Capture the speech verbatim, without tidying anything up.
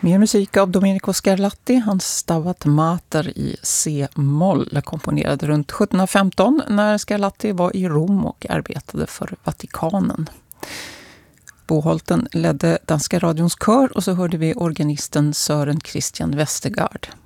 Mer musik av Domenico Scarlatti, hans Stabat Mater i C-moll, komponerad runt sjuttonhundrafemton när Scarlatti var i Rom och arbetade för Vatikanen. Boholten ledde Danska radions kör och så hörde vi organisten Søren Christian Westergaard.